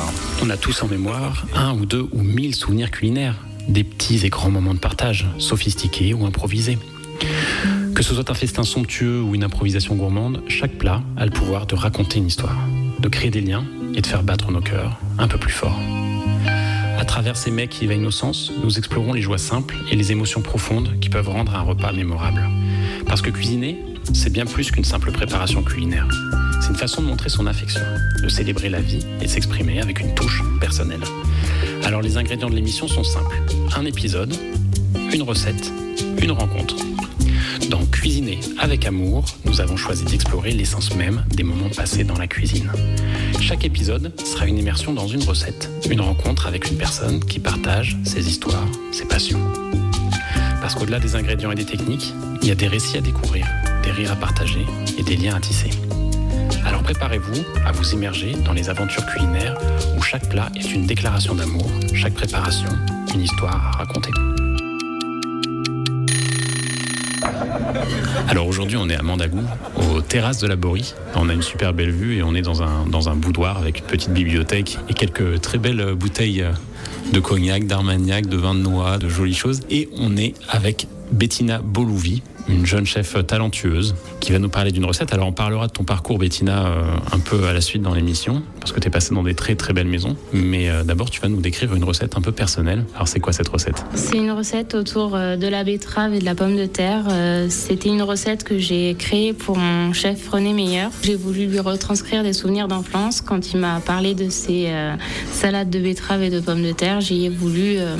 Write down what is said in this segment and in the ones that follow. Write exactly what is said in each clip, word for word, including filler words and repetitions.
On a tous en mémoire un ou deux ou mille souvenirs culinaires, des petits et grands moments de partage, sophistiqués ou improvisés. Que ce soit un festin somptueux ou une improvisation gourmande, chaque plat a le pouvoir de raconter une histoire, de créer des liens et de faire battre nos cœurs un peu plus fort. À travers ces mets qui éveillent nos sens, nous explorons les joies simples et les émotions profondes qui peuvent rendre un repas mémorable. Parce que cuisiner, c'est bien plus qu'une simple préparation culinaire. C'est une façon de montrer son affection, de célébrer la vie et de s'exprimer avec une touche personnelle. Alors les ingrédients de l'émission sont simples. Un épisode, une recette, une rencontre. Dans Cuisiner avec amour, nous avons choisi d'explorer l'essence même des moments passés dans la cuisine. Chaque épisode sera une immersion dans une recette, une rencontre avec une personne qui partage ses histoires, ses passions. Parce qu'au-delà des ingrédients et des techniques, il y a des récits à découvrir, des rires à partager et des liens à tisser. Alors préparez-vous à vous immerger dans les aventures culinaires où chaque plat est une déclaration d'amour, chaque préparation, une histoire à raconter. Alors aujourd'hui on est à Mandagou, aux terrasses de la Borie. On a une super belle vue et on est dans un, dans un boudoir avec une petite bibliothèque et quelques très belles bouteilles de cognac, d'armagnac, de vin de noix, de jolies choses. Et on est avec Bettina Bolouvi, une jeune chef talentueuse qui va nous parler d'une recette. Alors on parlera de ton parcours, Bettina, euh, un peu à la suite dans l'émission, parce que tu es passée dans des très très belles maisons. Mais euh, d'abord, tu vas nous décrire une recette un peu personnelle. Alors c'est quoi cette recette ? C'est une recette autour de la betterave et de la pomme de terre. Euh, c'était une recette que j'ai créée pour mon chef René Meyer. J'ai voulu lui retranscrire des souvenirs d'enfance. Quand il m'a parlé de ses euh, salades de betterave et de pommes de terre, j'ai voulu euh,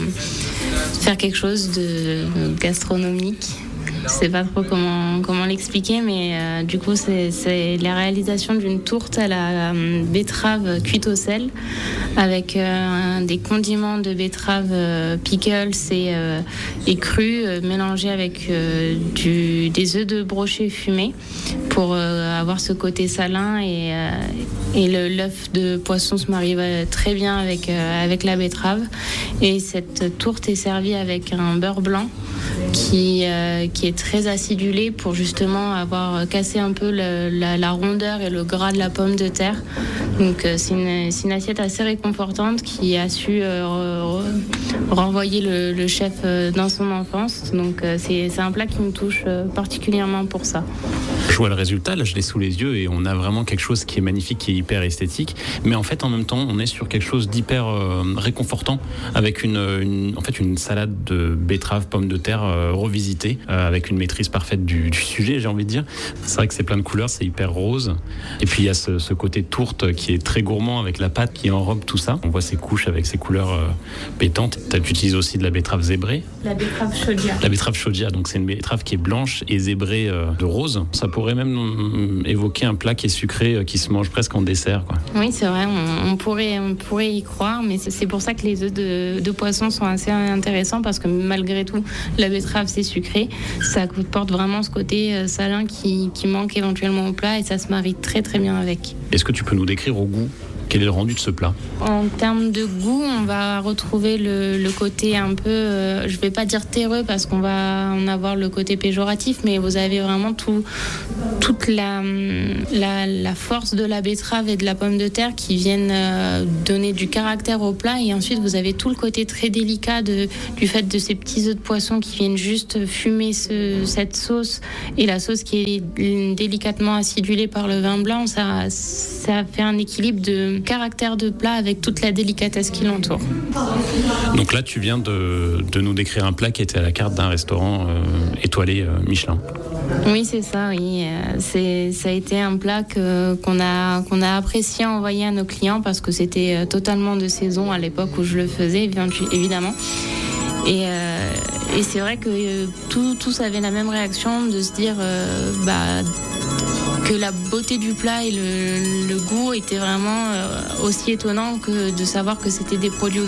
faire quelque chose de gastronomique. Je sais pas trop comment, comment l'expliquer, mais euh, du coup, c'est, c'est la réalisation d'une tourte à la euh, betterave cuite au sel avec euh, des condiments de betterave euh, pickles et, euh, et crus euh, mélangés avec euh, du, des œufs de brochet fumés pour euh, avoir ce côté salin et, euh, et le, l'œuf de poisson se marie très bien avec, euh, avec la betterave. Et cette tourte est servie avec un beurre blanc qui, euh, qui est très acidulé pour justement avoir cassé un peu le, la, la rondeur et le gras de la pomme de terre. Donc euh, c'est, une, c'est une assiette assez réconfortante qui a su euh, re, renvoyer le, le chef euh, dans son enfance. Donc euh, c'est, c'est un plat qui me touche euh, particulièrement pour ça. Je vois le résultat, là je l'ai sous les yeux et on a vraiment quelque chose qui est magnifique, qui est hyper esthétique. Mais en fait en même temps on est sur quelque chose d'hyper euh, réconfortant avec une, une, en fait, une salade de betterave, pommes de terre euh, revisitée euh, avec une maîtrise parfaite du, du sujet, j'ai envie de dire. C'est vrai que c'est plein de couleurs, c'est hyper rose. Et puis il y a ce, ce côté tourte qui est très gourmand avec la pâte qui enrobe tout ça. On voit ces couches avec ces couleurs euh, pétantes. Tu utilises aussi de la betterave zébrée. La betterave chaudia. La betterave chaudia, donc c'est une betterave qui est blanche et zébrée euh, de rose. Ça pourrait même évoquer un plat qui est sucré, qui se mange presque en dessert, quoi. Oui, c'est vrai, on, on, pourrait, on pourrait y croire, mais c'est, c'est pour ça que les œufs de, de poisson sont assez intéressants, parce que malgré tout, la betterave, c'est sucré. Ça porte vraiment ce côté salin qui, qui manque éventuellement au plat, et ça se marie très très bien avec. Est-ce que tu peux nous décrire au goût quel est le rendu de ce plat ? En termes de goût, on va retrouver le, le côté un peu, euh, je ne vais pas dire terreux parce qu'on va en avoir le côté péjoratif, mais vous avez vraiment tout, toute la, la, la force de la betterave et de la pomme de terre qui viennent euh, donner du caractère au plat. Et ensuite, vous avez tout le côté très délicat de, du fait de ces petits œufs de poisson qui viennent juste fumer ce, cette sauce. Et la sauce qui est délicatement acidulée par le vin blanc, ça, ça fait un équilibre de caractère de plat avec toute la délicatesse qui l'entoure. Donc là, tu viens de, de nous décrire un plat qui était à la carte d'un restaurant euh, étoilé euh, Michelin. Oui, c'est ça, oui. C'est, ça a été un plat que, qu'on a, qu'on a apprécié envoyer à nos clients parce que c'était totalement de saison à l'époque où je le faisais, évidemment. Et, euh, et c'est vrai que euh, tous, tous avaient la même réaction de se dire euh, bah, que la beauté du plat et le, le goût étaient vraiment euh, aussi étonnants que de savoir que c'était des produits